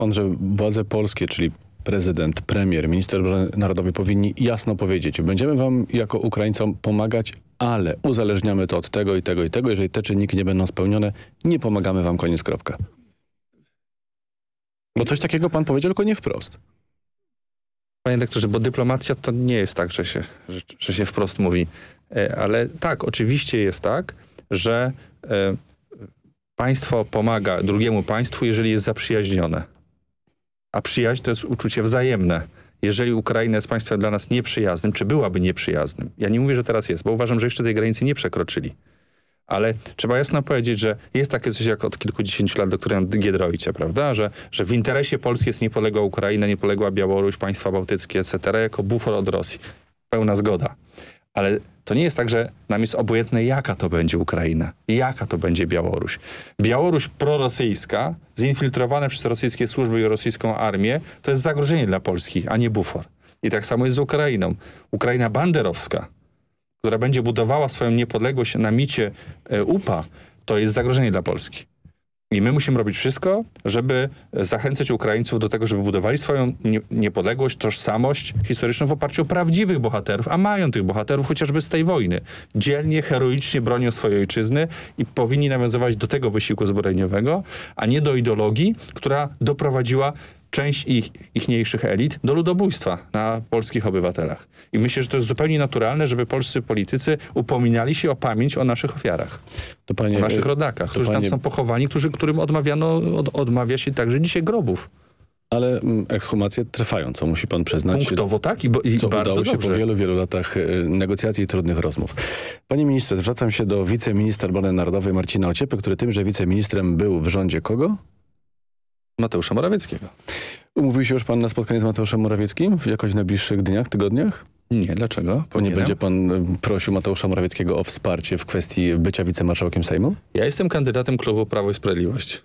Pan, że władze polskie, czyli prezydent, premier, minister obrony narodowej powinni jasno powiedzieć, będziemy wam jako Ukraińcom pomagać, ale uzależniamy to od tego i tego i tego. Jeżeli te czynniki nie będą spełnione, nie pomagamy wam, koniec, kropka. Bo coś takiego pan powiedział, tylko nie wprost. Panie doktorze, bo dyplomacja to nie jest tak, że się wprost mówi. Ale tak, oczywiście jest tak, że państwo pomaga drugiemu państwu, jeżeli jest zaprzyjaźnione. A przyjaźń to jest uczucie wzajemne. Jeżeli Ukraina jest państwem dla nas nieprzyjaznym, czy byłaby nieprzyjaznym, ja nie mówię, że teraz jest, bo uważam, że jeszcze tej granicy nie przekroczyli. Ale trzeba jasno powiedzieć, że jest takie coś jak od kilkudziesięciu lat doktrina Giedroycia, prawda? Że w interesie Polski jest niepodległa Ukraina, niepodległa Białoruś, państwa bałtyckie, etc. jako bufor od Rosji. Pełna zgoda. Ale to nie jest tak, że nam jest obojętne, jaka to będzie Ukraina, jaka to będzie Białoruś. Białoruś prorosyjska, zinfiltrowana przez rosyjskie służby i rosyjską armię, to jest zagrożenie dla Polski, a nie bufor. I tak samo jest z Ukrainą. Ukraina banderowska, która będzie budowała swoją niepodległość na micie UPA, to jest zagrożenie dla Polski. I my musimy robić wszystko, żeby zachęcać Ukraińców do tego, żeby budowali swoją niepodległość, tożsamość historyczną w oparciu o prawdziwych bohaterów, a mają tych bohaterów chociażby z tej wojny. Dzielnie, heroicznie bronią swojej ojczyzny i powinni nawiązywać do tego wysiłku zbrojeniowego, a nie do ideologii, która doprowadziła część ichniejszych elit do ludobójstwa na polskich obywatelach. I myślę, że to jest zupełnie naturalne, żeby polscy politycy upominali się o pamięć o naszych ofiarach. O naszych rodakach, którzy tam są pochowani, którym odmawia się także dzisiaj grobów. Ale ekshumacje trwają, co musi pan przyznać. Punktowo tak i co bardzo udało się dobrze. po wielu, wielu latach negocjacji i trudnych rozmów. Panie ministrze, zwracam się do wiceministra obrony narodowej Marcina Ociepy, który tymże wiceministrem był w rządzie kogo? Mateusza Morawieckiego. Umówił się już pan na spotkanie z Mateuszem Morawieckim w jakoś najbliższych dniach, tygodniach? Nie, dlaczego? Bo nie będzie pan prosił Mateusza Morawieckiego o wsparcie w kwestii bycia wicemarszałkiem Sejmu? Ja jestem kandydatem klubu Prawo i Sprawiedliwość.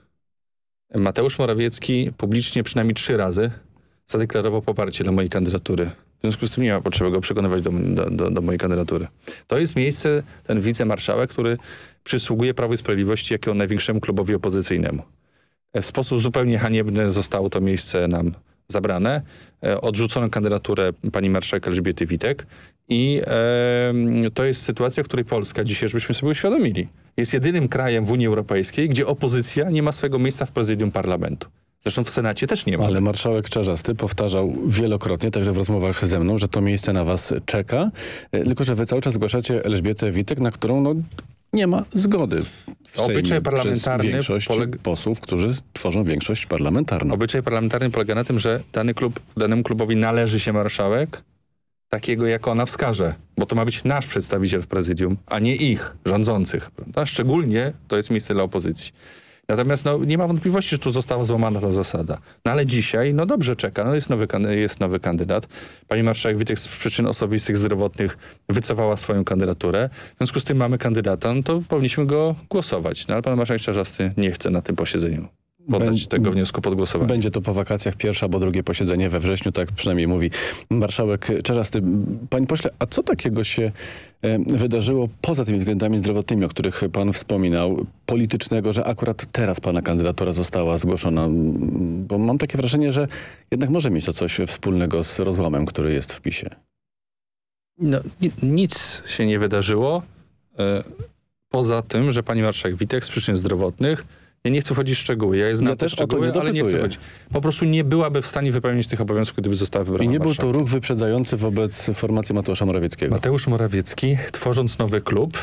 Mateusz Morawiecki publicznie przynajmniej 3 razy zadeklarował poparcie dla mojej kandydatury. W związku z tym nie ma potrzeby go przekonywać do mojej kandydatury. To jest miejsce, ten wicemarszałek, który przysługuje Prawo i Sprawiedliwości jako największemu klubowi opozycyjnemu. W sposób zupełnie haniebny zostało to miejsce nam zabrane. Odrzucono kandydaturę pani marszałek Elżbiety Witek i to jest sytuacja, w której Polska dzisiaj, żebyśmy sobie uświadomili, jest jedynym krajem w Unii Europejskiej, gdzie opozycja nie ma swojego miejsca w prezydium parlamentu. Zresztą w Senacie też nie ma. Ale marszałek Czarzasty powtarzał wielokrotnie, także w rozmowach ze mną, że to miejsce na was czeka, tylko że wy cały czas zgłaszacie Elżbietę Witek, na którą nie ma zgody w Sejmie przez większość posłów, którzy tworzą większość parlamentarną. Obyczaj parlamentarny polega na tym, że danemu klubowi należy się marszałek takiego, jak ona wskaże. Bo to ma być nasz przedstawiciel w prezydium, a nie ich, rządzących. Prawda? Szczególnie to jest miejsce dla opozycji. Natomiast nie ma wątpliwości, że tu została złamana ta zasada. Ale dzisiaj, dobrze czeka, jest nowy kandydat. Pani marszałek Witek z przyczyn osobistych, zdrowotnych wycofała swoją kandydaturę. W związku z tym mamy kandydata, to powinniśmy go głosować. Ale pan marszałek Czarzasty nie chce na tym posiedzeniu poddać tego wniosku pod głosowanie. Będzie to po wakacjach pierwsze albo drugie posiedzenie we wrześniu, tak przynajmniej mówi marszałek Czarzasty. Panie pośle, a co takiego się wydarzyło poza tymi względami zdrowotnymi, o których pan wspominał, politycznego, że akurat teraz pana kandydatura została zgłoszona? Bo mam takie wrażenie, że jednak może mieć to coś wspólnego z rozłamem, który jest w PiS-ie. Nic się nie wydarzyło poza tym, że pani marszałek Witek z przyczyn zdrowotnych, ja nie chcę wchodzić w szczegóły, ja znam te szczegóły, ale nie chcę wchodzić. Po prostu nie byłaby w stanie wypełnić tych obowiązków, gdyby została wybrana. I nie był to ruch wyprzedzający wobec formacji Mateusza Morawieckiego. Mateusz Morawiecki, tworząc nowy klub,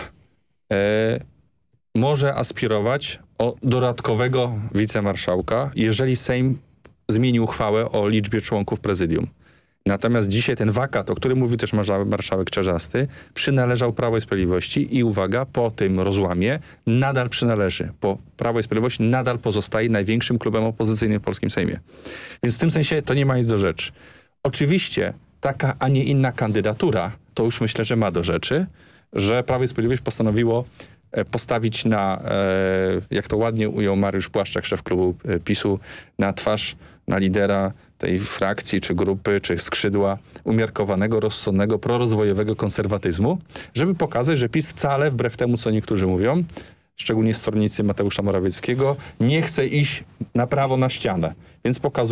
może aspirować o dodatkowego wicemarszałka, jeżeli Sejm zmieni uchwałę o liczbie członków prezydium. Natomiast dzisiaj ten wakat, o którym mówił też marszałek Czarzasty, przynależał Prawo i Sprawiedliwości i uwaga, po tym rozłamie nadal przynależy, bo Prawo i Sprawiedliwość nadal pozostaje największym klubem opozycyjnym w polskim Sejmie. Więc w tym sensie to nie ma nic do rzeczy. Oczywiście taka, a nie inna kandydatura, to już myślę, że ma do rzeczy, że Prawo i Sprawiedliwość postanowiło postawić na, jak to ładnie ujął Mariusz Błaszczak, szef klubu PiS-u, na twarz, na lidera tej frakcji, czy grupy, czy skrzydła umiarkowanego, rozsądnego, prorozwojowego konserwatyzmu, żeby pokazać, że PiS wcale, wbrew temu, co niektórzy mówią, szczególnie stronnicy Mateusza Morawieckiego, nie chce iść na prawo na ścianę. Więc pokazuje